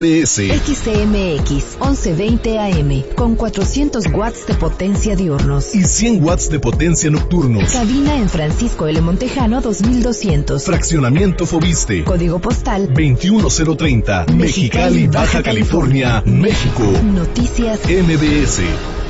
XCMX 1120 AM con 400 watts de potencia diurnos y 100 watts de potencia nocturnos. Cabina en Francisco L. Montejano 2200. Fraccionamiento Fobiste. Código postal 21030. Mexicali, Baja California, México. Noticias MBS.